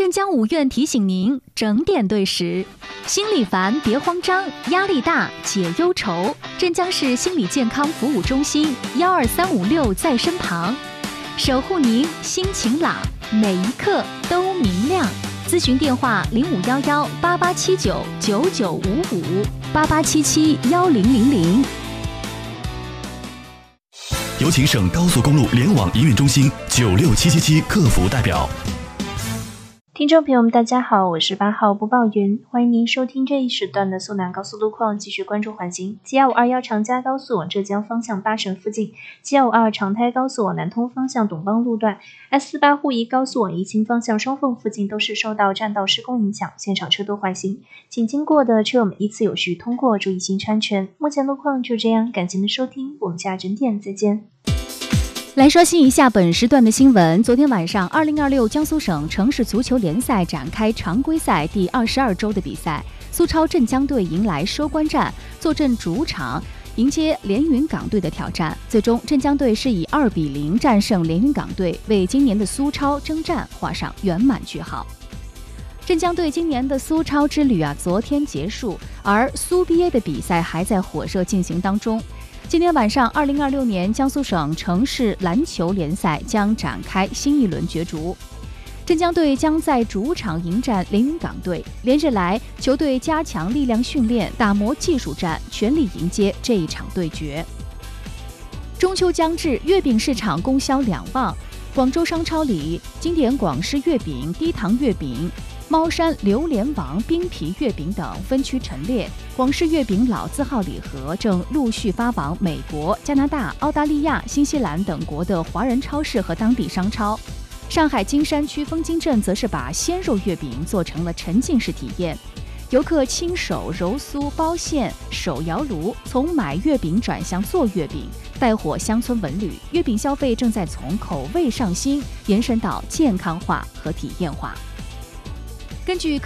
镇江五院提醒您整点对时。心里烦别慌张，压力大解忧愁。镇江市心理健康服务中心12356在身旁，守护您心晴朗，每一刻都明亮。咨询电话05118879995588771000。 有请省高速公路联网营运中心96777客服代表。 听众朋友们大家好，我是8号播报员，欢迎您收听这一时段的苏南高速路况，继续关注环境。G2521长嘉高速往浙江方向巴城附近， G252长台高速往南通方向董邦路段， S48沪宜高速往宜清方向双凤附近都是受到占道施工影响，现场车多缓行，请经过的车友们依次有序通过，注意行车安全。目前路况就这样，感谢您的收听，我们下整点再见。 来刷新一下本时段的新闻。昨天晚上2026江苏省城市足球联赛展开常规赛第22周的比赛，苏超镇江队迎来收官战，坐镇主场迎接连云港队的挑战。最终镇江队是以2-0战胜连云港队，为今年的苏超征战画上圆满句号。镇江队今年的苏超之旅昨天结束，而苏 BA 的比赛还在火热进行当中。今天晚上2026年江苏省城市篮球联赛将展开新一轮角逐，镇江队将在主场迎战连云港队。连日来，球队加强力量训练，打磨技术战，全力迎接这一场对决。中秋将至，月饼市场供销两旺，广州商超里经典广式月饼、低糖月饼、猫山榴莲王冰皮月饼等分区陈列，广式月饼老字号礼盒正陆续发往美国、加拿大、澳大利亚、新西兰等国的华人超市和当地商超。上海金山区枫泾镇则是把鲜肉月饼做成了沉浸式体验，游客亲手揉酥、包馅、手摇炉，从买月饼转向做月饼，带火乡村文旅。月饼消费正在从口味上新延伸到健康化和体验化。根据